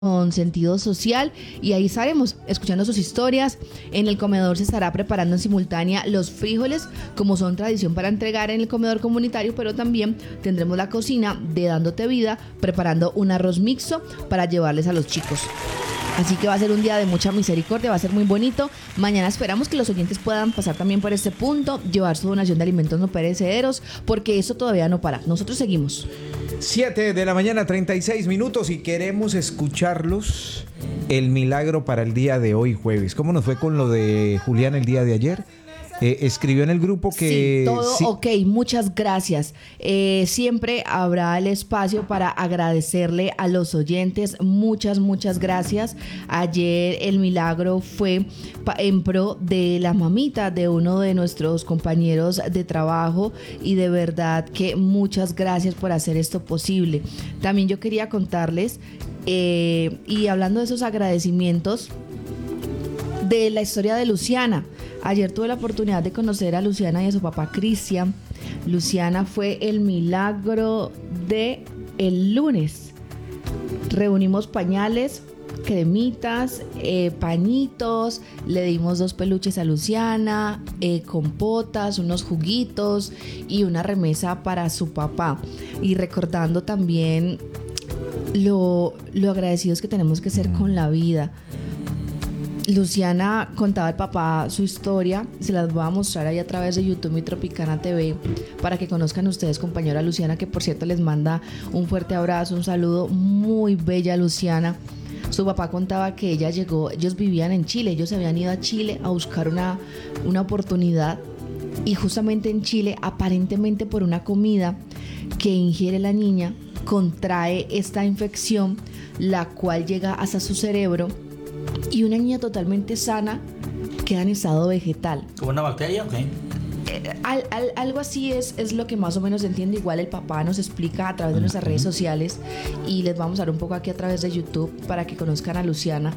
con sentido social, y ahí estaremos escuchando sus historias. En el comedor se estará preparando en simultánea los frijoles, como son tradición para entregar en el comedor comunitario, pero también tendremos la cocina de Dándote Vida preparando un arroz mixto para llevarles a los chicos. Así que va a ser un día de mucha misericordia, va a ser muy bonito. Mañana esperamos que los oyentes puedan pasar también por este punto, llevar su donación de alimentos no perecederos, porque eso todavía no para. Nosotros seguimos. 7 de la mañana, 36 minutos, y queremos escucharlos. El milagro para el día de hoy, jueves. ¿Cómo nos fue con lo de Julián el día de ayer? Escribió en el grupo que... Sí, todo sí. Ok, muchas gracias. Siempre habrá el espacio para agradecerle a los oyentes. Muchas gracias. Ayer el milagro fue en pro de la mamita de uno de nuestros compañeros de trabajo, y de verdad que muchas gracias por hacer esto posible. También yo quería contarles, y hablando de esos agradecimientos, de la historia de Luciana. Ayer tuve la oportunidad de conocer a Luciana y a su papá Cristian. Luciana fue el milagro de el lunes. Reunimos pañales, cremitas, pañitos, le dimos 2 peluches a Luciana, compotas, unos juguitos y una remesa para su papá. Y recordando también lo agradecidos que tenemos que ser con la vida. Luciana contaba al papá su historia, se las voy a mostrar ahí a través de YouTube y Tropicana TV para que conozcan ustedes, compañera Luciana, que por cierto les manda un fuerte abrazo, un saludo. Muy bella Luciana. Su papá contaba que ella llegó, ellos vivían en Chile, ellos se habían ido a Chile a buscar una oportunidad, y justamente en Chile, aparentemente por una comida que ingiere la niña, contrae esta infección, la cual llega hasta su cerebro, y una niña totalmente sana queda en estado vegetal. ¿Como una bacteria? Ok. Algo así es lo que más o menos entiende. Igual el papá nos explica a través de nuestras redes sociales, y les vamos a dar un poco aquí a través de YouTube para que conozcan a Luciana.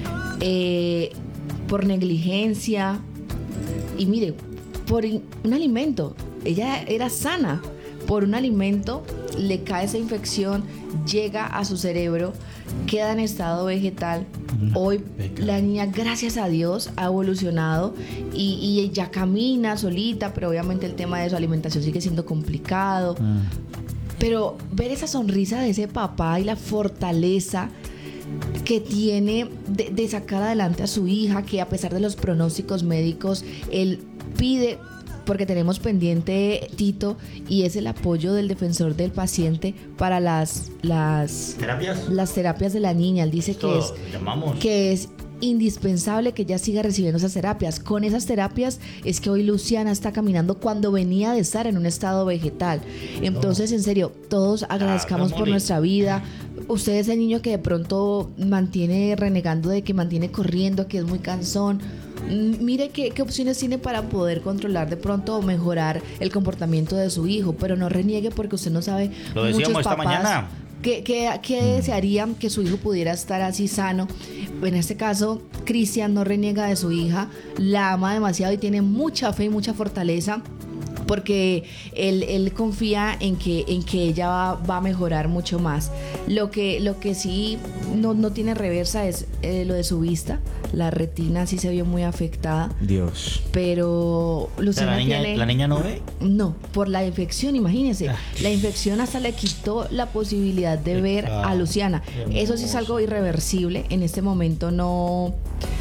Por negligencia, y mire, por un alimento, ella era sana, por un alimento le cae esa infección, llega a su cerebro, queda en estado vegetal. Hoy la niña, gracias a Dios, ha evolucionado y ya camina solita, pero obviamente el tema de su alimentación sigue siendo complicado. Pero ver esa sonrisa de ese papá y la fortaleza que tiene de sacar adelante a su hija, que a pesar de los pronósticos médicos, él pide, porque tenemos pendiente, Tito, y es el apoyo del defensor del paciente para las terapias de la niña. Él dice que es indispensable que ella siga recibiendo esas terapias. Con esas terapias es que hoy Luciana está caminando cuando venía de estar en un estado vegetal. Entonces, en serio, todos agradezcamos por nuestra vida. Usted es el niño que de pronto mantiene renegando, de que mantiene corriendo, que es muy cansón. Mire qué opciones tiene para poder controlar de pronto o mejorar el comportamiento de su hijo, pero no reniegue, porque usted no sabe. Lo decíamos muchos esta papás mañana. ¿Qué desearían? Que su hijo pudiera estar así sano. En este caso, Cristian no reniega de su hija, la ama demasiado y tiene mucha fe y mucha fortaleza, porque él confía en que ella va a mejorar mucho más. Lo que sí no tiene reversa es lo de su vista. La retina sí se vio muy afectada. Dios. Pero Luciana ¿La niña no ve? No, por la infección, imagínense. La infección hasta le quitó la posibilidad de ver a Luciana. Eso sí es algo irreversible. En este momento no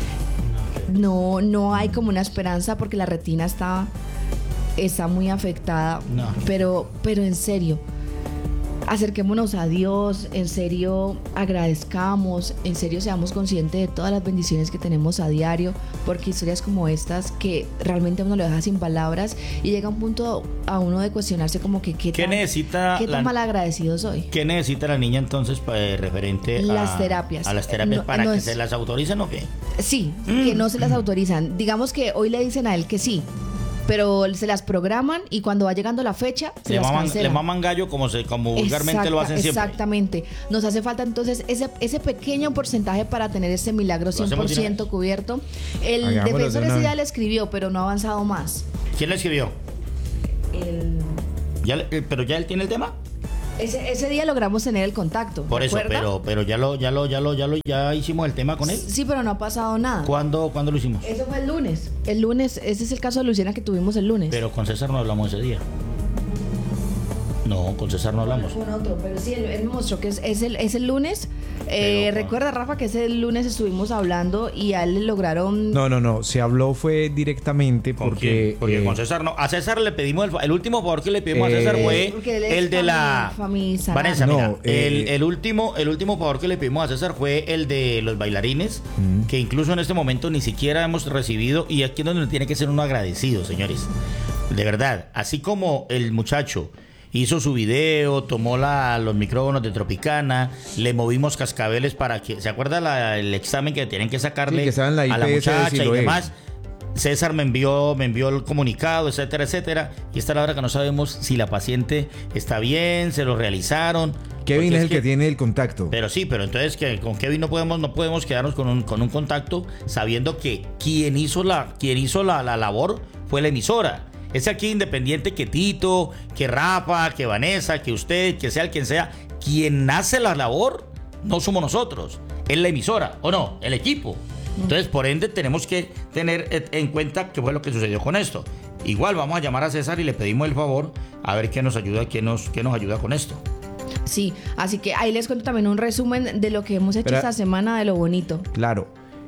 hay como una esperanza, porque la retina está muy afectada. Pero en serio, acerquémonos a Dios, en serio agradezcamos, en serio seamos conscientes de todas las bendiciones que tenemos a diario, porque historias como estas que realmente uno lo deja sin palabras, y llega un punto a uno de cuestionarse como que qué tan mal agradecido soy. ¿Qué necesita la niña entonces referente las terapias? A las terapias para que se las autoricen o qué? Sí, que no se las autorizan. Digamos que hoy le dicen a él que sí, pero se las programan, y cuando va llegando la fecha se las cancelan. Le maman gallo como vulgarmente lo hacen siempre. Exactamente. Nos hace falta entonces ese pequeño porcentaje para tener este milagro 100% cubierto. El defensor ese ya le escribió, pero no ha avanzado más. ¿Quién le escribió? ¿Pero ya él tiene el tema? Ese día logramos tener el contacto. Por eso, pero ya hicimos el tema con él. Sí, pero no ha pasado nada. ¿Cuándo lo hicimos? Eso fue el lunes. El lunes, ese es el caso de Luciana que tuvimos el lunes. Pero con César no hablamos ese día. No, con César no hablamos. Con otro, pero sí, él me mostró que es el lunes. Recuerda, Rafa, que ese lunes estuvimos hablando y a él le lograron... No, se habló fue directamente porque... Porque con César no. A César le pedimos, el último favor que le pedimos a César fue el de la... Vanessa, mira, el último favor que le pedimos a César fue el de los bailarines, que incluso en este momento ni siquiera hemos recibido, y aquí es donde tiene que ser uno agradecido, señores. De verdad, así como el muchacho hizo su video, tomó los micrófonos de Tropicana, le movimos cascabeles para que... ¿Se acuerda el examen que tienen que sacarle que a la muchacha y demás? César me envió el comunicado, etcétera, etcétera. Y esta es la hora que no sabemos si la paciente está bien, se lo realizaron. Kevin es el que tiene el contacto. Pero entonces que con Kevin no podemos quedarnos con un contacto sabiendo que quien hizo la labor fue la emisora. Es aquí independiente que Tito, que Rafa, que Vanessa, que usted, que sea el quien sea, quien hace la labor no somos nosotros, es la emisora, ¿o no? El equipo. Entonces, por ende, tenemos que tener en cuenta qué fue lo que sucedió con esto. Igual vamos a llamar a César y le pedimos el favor a ver qué nos ayuda con esto. Sí, así que ahí les cuento también un resumen de lo que hemos hecho esta semana, de lo bonito. Claro.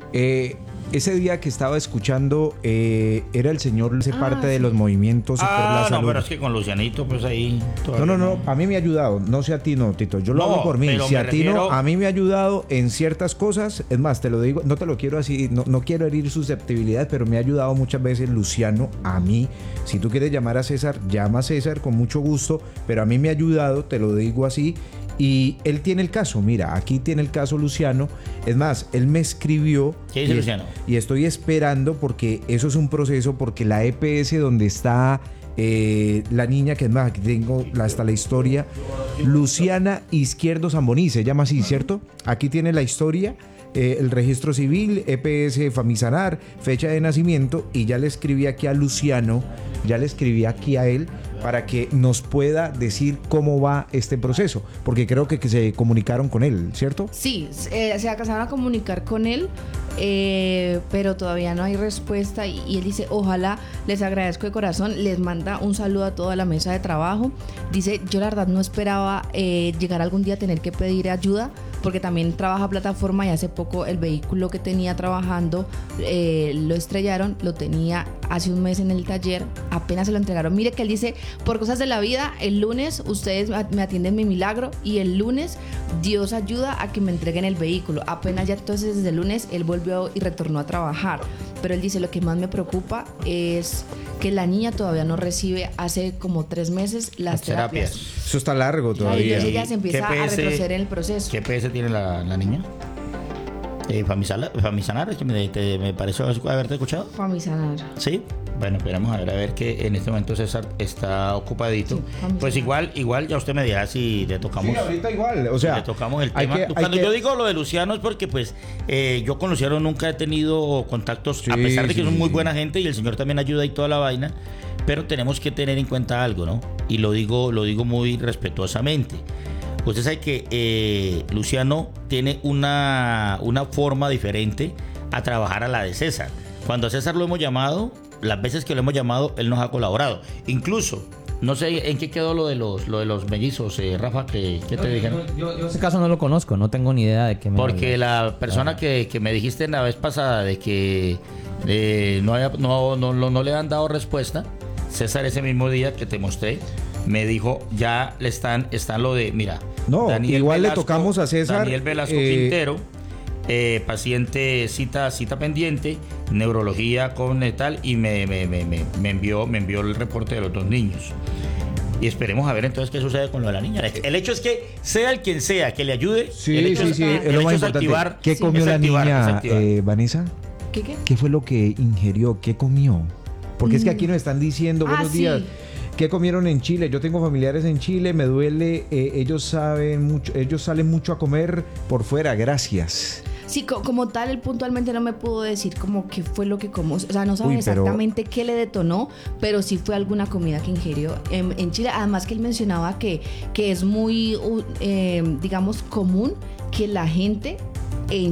Ese día que estaba escuchando era el señor, hace parte de los movimientos por la salud. No, pero es que con Lucianito, pues ahí... No, a mí me ha ayudado, no sé a ti, no, Tito, yo lo hago por mí. Si a ti no, a mí me ha ayudado en ciertas cosas, es más, te lo digo, no te lo quiero así, no quiero herir susceptibilidad, pero me ha ayudado muchas veces Luciano a mí. Si tú quieres llamar a César, llama a César con mucho gusto, pero a mí me ha ayudado, te lo digo así. Y él tiene el caso, mira, aquí tiene el caso Luciano. Es más, él me escribió. ¿Qué dice Luciano? Y estoy esperando porque eso es un proceso, porque la EPS donde está la niña, que es más, aquí tengo hasta la historia, Luciana Izquierdo Zamboní, se llama así, ¿cierto? Aquí tiene la historia, el registro civil, EPS Famisanar, fecha de nacimiento, y ya le escribí aquí a Luciano, ya le escribí aquí a él, para que nos pueda decir cómo va este proceso, porque creo que se comunicaron con él, ¿cierto? Sí, se alcanzaron a comunicar con él, pero todavía no hay respuesta, y él dice, ojalá, les agradezco de corazón, les manda un saludo a toda la mesa de trabajo. Dice, yo la verdad no esperaba llegar algún día a tener que pedir ayuda, porque también trabaja plataforma y hace poco el vehículo que tenía trabajando lo estrellaron, lo tenía hace un mes en el taller, apenas se lo entregaron. Mire que él dice, por cosas de la vida, el lunes ustedes me atienden mi milagro y el lunes Dios ayuda a que me entreguen el vehículo. Apenas ya entonces desde el lunes él volvió y retornó a trabajar. Pero él dice, lo que más me preocupa es que la niña todavía no recibe hace como 3 meses las terapias. Eso está largo todavía. Y ella se empieza a retroceder en el proceso. ¿Qué PS tiene la niña? Famisanar, es que me pareció haberte escuchado. Famisanar. Sí. Bueno, esperamos a ver que en este momento César está ocupadito. Sí, pues igual ya usted me dirá si le tocamos. Sí, ahorita igual, o sea, le tocamos el tema. Cuando yo digo lo de Luciano es porque pues yo con Luciano nunca he tenido contactos, a pesar de que es muy buena gente y el señor también ayuda y toda la vaina, pero tenemos que tener en cuenta algo, ¿no? Y lo digo muy respetuosamente. Usted sabe que Luciano tiene una forma diferente a trabajar a la de César. Cuando a César lo hemos llamado, las veces que lo hemos llamado, él nos ha colaborado. Incluso, no sé en qué quedó lo de los mellizos, Rafa, ¿qué te dijeron? Yo ese caso no lo conozco, no tengo ni idea de qué me... Porque la persona que me dijiste la vez pasada de que no le han dado respuesta, César ese mismo día que te mostré, me dijo, ya le están lo de, mira... No, Daniel igual Velasco, le tocamos a César. Daniel Velasco Quintero, paciente cita pendiente, neurología con tal, y me envió el reporte de los 2 niños. Y esperemos a ver entonces qué sucede con lo de la niña. El hecho es que sea el quien sea que le ayude. Sí, es lo más importante. ¿Qué comió la niña, Vanessa? ¿Qué fue lo que ingirió? ¿Qué comió? Porque es que aquí nos están diciendo, buenos días. ¿Qué comieron en Chile? Yo tengo familiares en Chile, me duele, ellos salen mucho a comer por fuera, gracias. Sí, como tal, él puntualmente no me pudo decir como qué fue lo que comió. O sea, no saben exactamente qué le detonó, pero sí fue alguna comida que ingirió en Chile. Además que él mencionaba que es muy, digamos, común que la gente